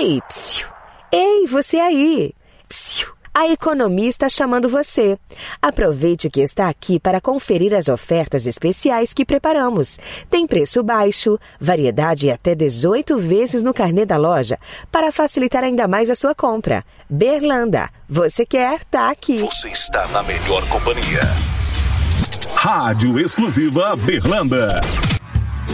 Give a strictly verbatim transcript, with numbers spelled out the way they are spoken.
Ei, psiu. Ei, você aí. Psiu. A Economia está chamando você. Aproveite que está aqui para conferir as ofertas especiais que preparamos. Tem preço baixo, variedade e até dezoito vezes no carnê da loja, para facilitar ainda mais a sua compra. Berlanda, você quer, tá aqui. Você está na melhor companhia. Rádio Exclusiva Berlanda.